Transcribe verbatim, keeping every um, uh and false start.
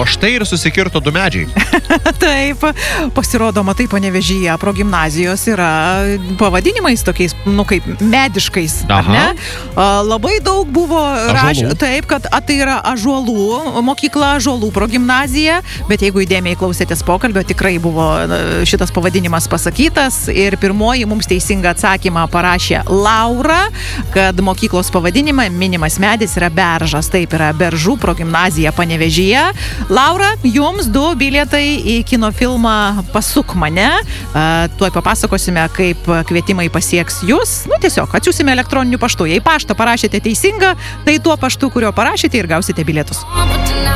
O štai ir susikirto du medžiai. Taip, pasirodo, matai, Panevėžyje progimnazijos yra pavadinimais tokiais, nu kaip mediškais, ar ne? A, labai daug buvo raš... taip, kad a, tai yra Ąžuolų mokykla, Ąžuolų progimnazija, bet jeigu įdėmiai klausėtės pokalbio, tikrai buvo šitas pavadinimas pasakytas ir pirmoji mums teisingą atsakymą parašė Laura, kad mokyklos pavadinimą minimas medis yra Beržas, taip yra Beržų progimnazija Panevėžyje. Laura, jums du bilietai į kinofilmą Pasuk mane. Tuoj papasakosime, kaip kvietimai pasieks jūs. Nu, tiesiog atsiųsime elektroniniu paštu. Jei paštą parašėte teisingą, tai tuo paštu, kurio parašėte ir gausite bilietus.